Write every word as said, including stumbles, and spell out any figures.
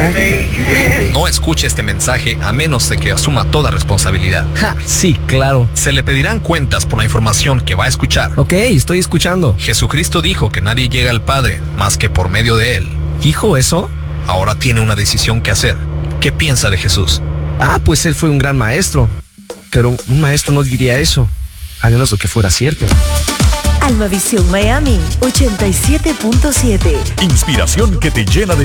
No escuche este mensaje a menos de que asuma toda responsabilidad. Ja, sí, claro. Se le pedirán cuentas por la información que va a escuchar. Ok, estoy escuchando. Jesucristo dijo que nadie llega al Padre más que por medio de Él. ¿Dijo eso? Ahora tiene una decisión que hacer. ¿Qué piensa de Jesús? Ah, pues él fue un gran maestro. Pero un maestro no diría eso, a menos de que fuera cierto. Almavisión Miami ochenta y siete punto siete. Inspiración que te llena de